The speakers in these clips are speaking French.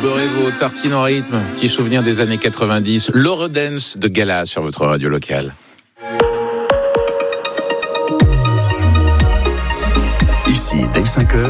Beurrez vos tartines en rythme. Petit souvenir des années 90. L'Eurodance de Gala sur votre radio locale. Ici, dès 5h,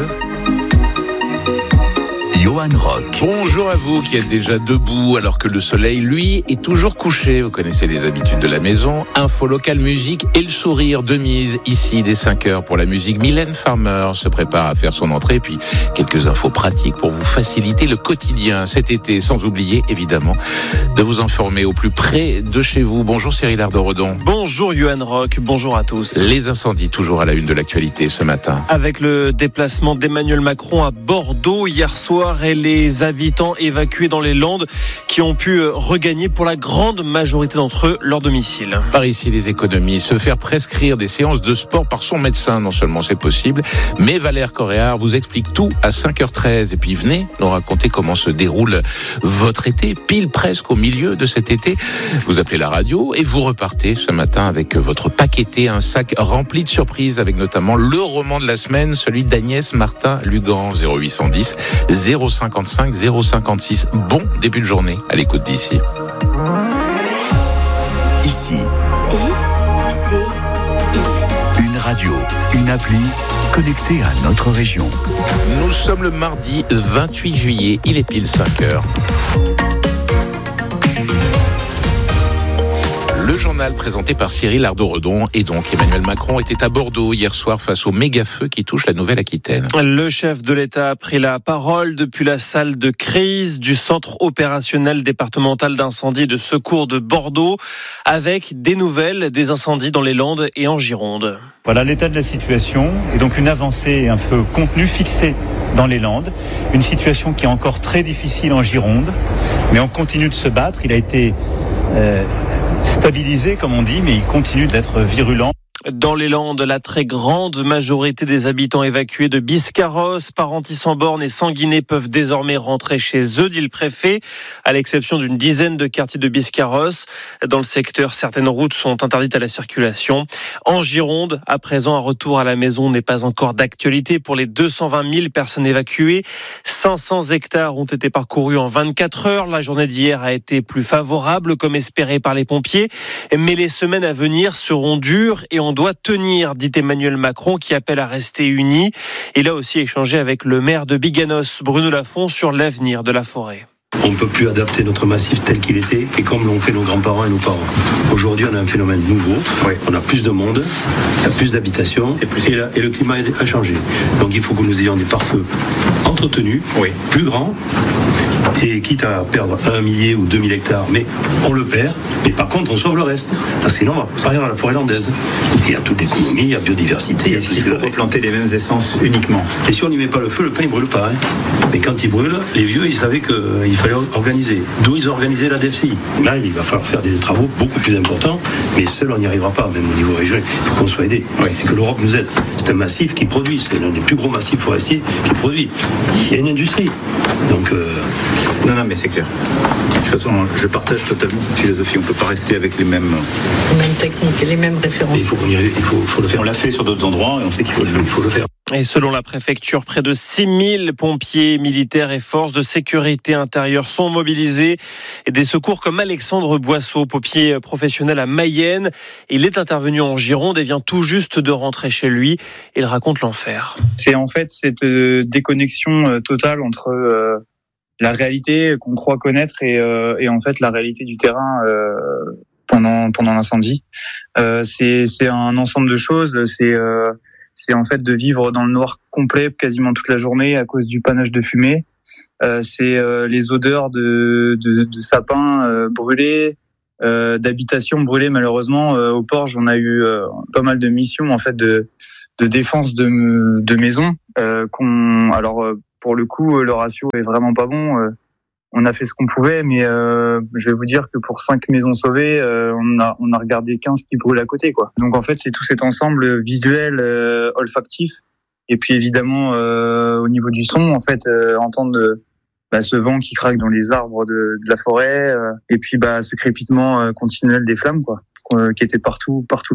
Johan Rock. Bonjour à vous qui êtes déjà debout alors que le soleil, lui, est toujours couché. Vous connaissez les habitudes de la maison. Info locale, musique et le sourire de mise ici dès 5h pour la musique. Mylène Farmer se prépare à faire son entrée. Puis quelques infos pratiques pour vous faciliter le quotidien cet été. Sans oublier, évidemment, de vous informer au plus près de chez vous. Bonjour Cyril Ardon-Redon. Bonjour Johan Rock, bonjour à tous. Les incendies toujours à la une de l'actualité ce matin. Avec le déplacement d'Emmanuel Macron à Bordeaux hier soir et les habitants évacués dans les Landes qui ont pu regagner pour la grande majorité d'entre eux leur domicile. Par ici, les économies. Se faire prescrire des séances de sport par son médecin, non seulement c'est possible, mais Valère Coréard vous explique tout à 5h13. Et puis venez nous raconter comment se déroule votre été, pile presque au milieu de cet été. Vous appelez la radio et vous repartez ce matin avec votre paqueté, un sac rempli de surprises avec notamment le roman de la semaine, celui d'Agnès Martin-Lugan, 0810 055 056. Bon début de journée à l'écoute d'ici. Ici, une radio, une appli connectée à notre région. Nous sommes le mardi 28 juillet, il est pile 5h. Le journal présenté par Cyril Ardon-Redon et donc Emmanuel Macron était à Bordeaux hier soir face au méga-feu qui touche la Nouvelle-Aquitaine. Le chef de l'État a pris la parole depuis la salle de crise du centre opérationnel départemental d'incendie et de secours de Bordeaux avec des nouvelles des incendies dans les Landes et en Gironde. Voilà l'état de la situation et donc une avancée un feu contenu fixé dans les Landes. Une situation qui est encore très difficile en Gironde, mais on continue de se battre. Il a été stabilisé, comme on dit, mais il continue d'être virulent. Dans les Landes, la très grande majorité des habitants évacués de Biscarrosse, Parentis-en-Born et Sanguinet peuvent désormais rentrer chez eux, dit le préfet, à l'exception d'une dizaine de quartiers de Biscarrosse. Dans le secteur, certaines routes sont interdites à la circulation. En Gironde, à présent, un retour à la maison n'est pas encore d'actualité pour les 220 000 personnes évacuées. 500 hectares ont été parcourus en 24 heures. La journée d'hier a été plus favorable, comme espéré par les pompiers. Mais les semaines à venir seront dures et on doit tenir, dit Emmanuel Macron, qui appelle à rester unis. Il a aussi échangé avec le maire de Biganos, Bruno Lafont, sur l'avenir de la forêt. On ne peut plus adapter notre massif tel qu'il était et comme l'ont fait nos grands-parents et nos parents. Aujourd'hui, on a un phénomène nouveau. On a plus de monde, il y a plus d'habitations et le climat a changé. Donc il faut que nous ayons des pare-feux entretenus, plus grands, et quitte à perdre 1 millier ou 2000 hectares, mais on le perd, mais par contre on sauve le reste, parce que sinon on va pas perdre la forêt landaise. Il y a toute l'économie, il y a biodiversité. Il faut replanter les mêmes essences uniquement. Et si on n'y met pas le feu, le pain il brûle pas. Mais quand il brûle, les vieux ils savaient qu'il fallait organiser. D'où ils ont organisé la DFCI. Là il va falloir faire des travaux beaucoup plus importants, mais seul on n'y arrivera pas, même au niveau régional. Il faut qu'on soit aidé, et que l'Europe nous aide. C'est un massif qui produit, c'est l'un des plus gros massifs forestiers qui produit. Il y a une industrie. Donc Non, mais c'est clair. De toute façon, je partage totalement cette philosophie. On ne peut pas rester avec les mêmes techniques et les mêmes références. Il faut le faire. On l'a fait sur d'autres endroits et on sait qu'il faut le faire. Et selon la préfecture, près de 6000 pompiers, militaires et forces de sécurité intérieure sont mobilisés. Et des secours comme Alexandre Boisseau, pompier professionnel à Mayenne. Il est intervenu en Gironde et vient tout juste de rentrer chez lui. Il raconte l'enfer. C'est en fait cette déconnexion totale entre la réalité qu'on croit connaître et en fait la réalité du terrain pendant l'incendie. C'est un ensemble de choses. C'est en fait de vivre dans le noir complet quasiment toute la journée à cause du panache de fumée. C'est les odeurs de sapins brûlés, d'habitations brûlées malheureusement. Au Porge, on a eu pas mal de missions en fait de défense de maisons. Pour le coup, le ratio est vraiment pas bon. On a fait ce qu'on pouvait, mais je vais vous dire que pour 5 maisons sauvées, on a regardé 15 qui brûlent à côté, quoi. Donc en fait, c'est tout cet ensemble visuel, olfactif, et puis évidemment au niveau du son, en fait, entendre ce vent qui craque dans les arbres de la forêt, et puis ce crépitement continuel des flammes, quoi. qui étaient partout, quoi.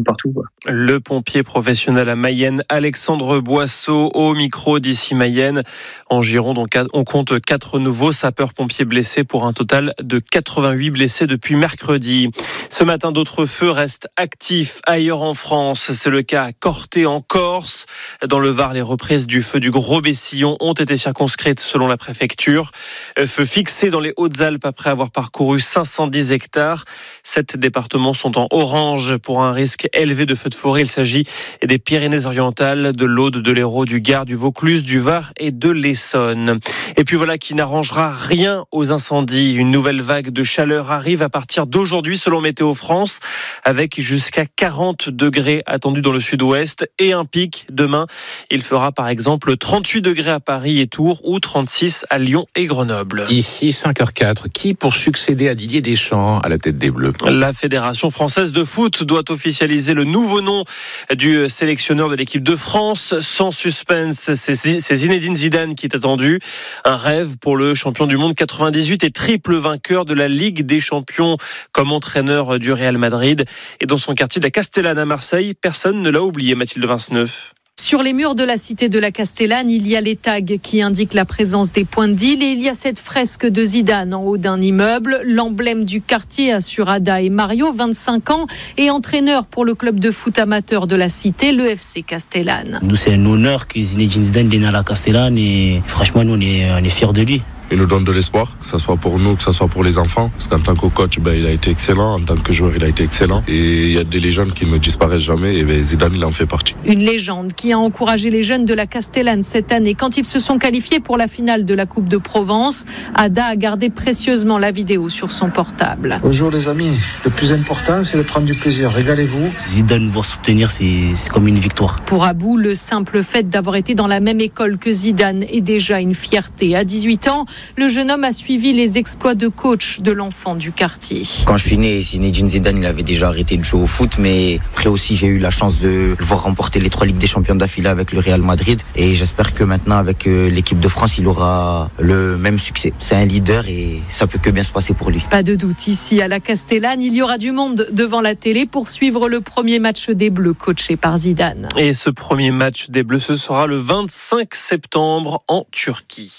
Le pompier professionnel à Mayenne, Alexandre Boisseau, au micro d'ici Mayenne. En Gironde, on compte 4 nouveaux sapeurs-pompiers blessés pour un total de 88 blessés depuis mercredi. Ce matin, d'autres feux restent actifs ailleurs en France. C'est le cas à Corté en Corse. Dans le Var, les reprises du feu du Gros Bessillon ont été circonscrites selon la préfecture. Feu fixé dans les Hautes-Alpes après avoir parcouru 510 hectares. 7 départements sont en orange pour un risque élevé de feux de forêt. Il s'agit des Pyrénées-Orientales, de l'Aude, de l'Hérault, du Gard, du Vaucluse, du Var et de l'Essonne. Et puis voilà qui n'arrangera rien aux incendies. Une nouvelle vague de chaleur arrive à partir d'aujourd'hui selon Météo France, avec jusqu'à 40 degrés attendus dans le sud-ouest et un pic demain. Il fera par exemple 38 degrés à Paris et Tours ou 36 à Lyon et Grenoble. Ici, 5h04. Qui pour succéder à Didier Deschamps à la tête des Bleus? La Fédération française de foot doit officialiser le nouveau nom du sélectionneur de l'équipe de France. Sans suspense, c'est Zinedine Zidane qui est attendu. Un rêve pour le champion du monde 98 et triple vainqueur de la Ligue des Champions comme entraîneur du Real Madrid. Et dans son quartier de la Castellane à Marseille, personne ne l'a oublié, Mathilde Vinceneuve. Sur les murs de la cité de la Castellane, il y a les tags qui indiquent la présence des points de deal et il y a cette fresque de Zidane en haut d'un immeuble, l'emblème du quartier assure Ada et Mario, 25 ans, et entraîneur pour le club de foot amateur de la cité, le FC Castellane. Nous, c'est un honneur que Zinedine Zidane est né à la Castellane et franchement, nous, on est fiers de lui. Il nous donne de l'espoir, que ce soit pour nous, que ce soit pour les enfants. Parce qu'en tant que coach, il a été excellent. En tant que joueur, il a été excellent. Et il y a des légendes qui ne disparaissent jamais. Et Zidane, il en fait partie. Une légende qui a encouragé les jeunes de la Castellane cette année. Quand ils se sont qualifiés pour la finale de la Coupe de Provence, Ada a gardé précieusement la vidéo sur son portable. Bonjour les amis, le plus important, c'est de prendre du plaisir. Régalez-vous. Zidane vous soutenir, c'est comme une victoire. Pour Abou, le simple fait d'avoir été dans la même école que Zidane est déjà une fierté. À 18 ans, le jeune homme a suivi les exploits de coach de l'enfant du quartier. Quand je suis né, Zinedine Zidane, il avait déjà arrêté de jouer au foot, mais après aussi j'ai eu la chance de le voir remporter les 3 Ligues des Champions d'affilée avec le Real Madrid. Et j'espère que maintenant avec l'équipe de France, il aura le même succès. C'est un leader et ça peut que bien se passer pour lui. Pas de doute, ici à la Castellane, il y aura du monde devant la télé pour suivre le premier match des Bleus coaché par Zidane. Et ce premier match des Bleus, ce sera le 25 septembre en Turquie.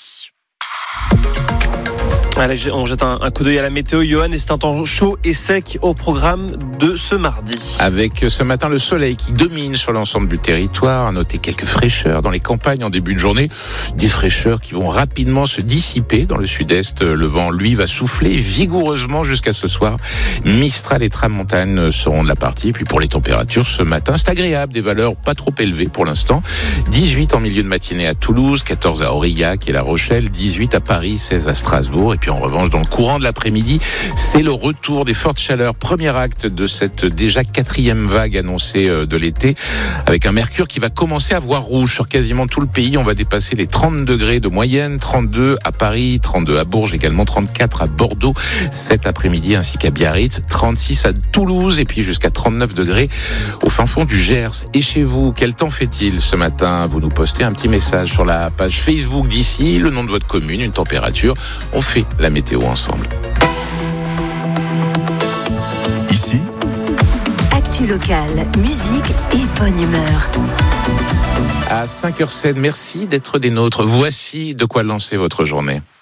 Allez, on jette un coup d'œil à la météo, Johan, et c'est un temps chaud et sec au programme de ce mardi. Avec ce matin le soleil qui domine sur l'ensemble du territoire, à noter quelques fraîcheurs dans les campagnes en début de journée, des fraîcheurs qui vont rapidement se dissiper dans le sud-est. Le vent, lui, va souffler vigoureusement jusqu'à ce soir. Mistral et tramontane seront de la partie. Et puis pour les températures, ce matin, c'est agréable, des valeurs pas trop élevées pour l'instant. 18 en milieu de matinée à Toulouse, 14 à Aurillac et La Rochelle, 18 à Paris, 16 à Strasbourg. Et puis en revanche, dans le courant de l'après-midi, c'est le retour des fortes chaleurs. Premier acte de cette déjà 4e vague annoncée de l'été, avec un mercure qui va commencer à voir rouge sur quasiment tout le pays. On va dépasser les 30 degrés de moyenne, 32 à Paris, 32 à Bourges, également 34 à Bordeaux cet après-midi, ainsi qu'à Biarritz, 36 à Toulouse et puis jusqu'à 39 degrés au fin fond du Gers. Et chez vous, quel temps fait-il ce matin? Vous nous postez un petit message sur la page Facebook d'ici, le nom de votre commune, une température. On fait la météo ensemble. Ici, actu locale, musique et bonne humeur. À 5h07, merci d'être des nôtres. Voici de quoi lancer votre journée.